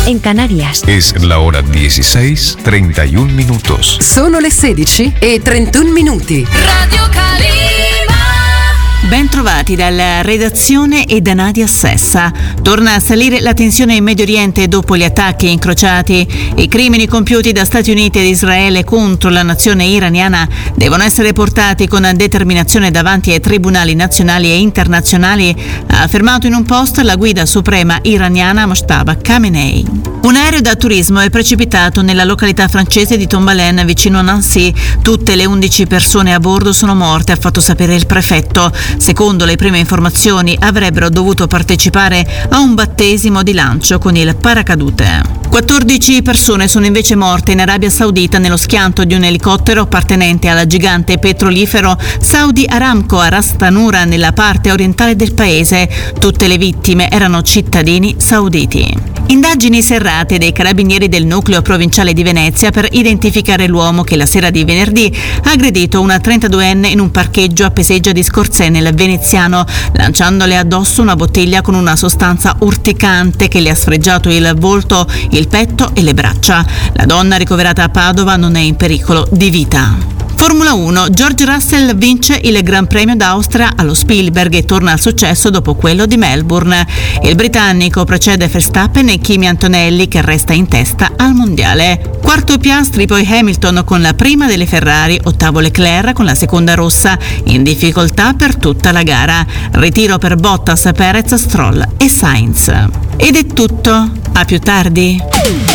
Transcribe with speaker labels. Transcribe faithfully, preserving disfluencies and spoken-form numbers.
Speaker 1: en Canarias.
Speaker 2: Es la hora dieciséis, treinta y un minutos.
Speaker 3: Sono le sedici e trentuno minuti.
Speaker 4: Radio Calima.
Speaker 5: Ben trovati dalla redazione e da Nadia Sessa. Torna a salire la tensione in Medio Oriente dopo gli attacchi incrociati. I crimini compiuti da Stati Uniti ed Israele contro la nazione iraniana devono essere portati con determinazione davanti ai tribunali nazionali e internazionali, ha affermato in un post la guida suprema iraniana Mojtaba Khamenei. Un aereo da turismo è precipitato nella località francese di Tombalaine vicino a Nancy. Tutte le undici persone a bordo sono morte, ha fatto sapere il prefetto. Secondo le prime informazioni avrebbero dovuto partecipare a un battesimo di lancio con il paracadute. quattordici persone sono invece morte in Arabia Saudita nello schianto di un elicottero appartenente al gigante petrolifero Saudi Aramco a Ras Tanura nella parte orientale del paese. Tutte le vittime erano cittadini sauditi. Indagini serrate dei carabinieri del nucleo provinciale di Venezia per identificare l'uomo che la sera di venerdì ha aggredito una trentaduenne in un parcheggio a Peseggia di Scorzè nel Veneziano, lanciandole addosso una bottiglia con una sostanza urticante che le ha sfregiato il volto, il petto e le braccia. La donna ricoverata a Padova non è in pericolo di vita. Formula uno. George Russell vince il Gran Premio d'Austria allo Spielberg e torna al successo dopo quello di Melbourne. Il britannico precede Verstappen e Kimi Antonelli che resta in testa al mondiale. Quarto Piastri, poi Hamilton con la prima delle Ferrari, ottavo Leclerc con la seconda rossa, in difficoltà per tutta la gara. Ritiro per Bottas, Perez, Stroll e Sainz. Ed è tutto. A più tardi.